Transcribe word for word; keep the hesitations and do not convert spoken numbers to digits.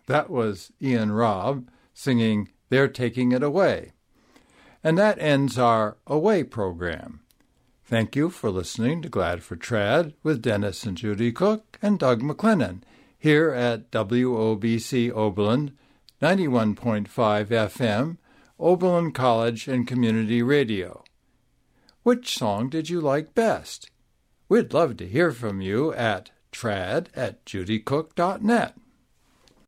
That was Ian Robb singing They're Taking It Away. And that ends our Away program. Thank you for listening to Glad for Trad with Dennis and Judy Cook and Doug McLennan here at W O B C Oberlin, ninety-one point five F M, Oberlin College and Community Radio. Which song did you like best? We'd love to hear from you at trad at judy cook dot net.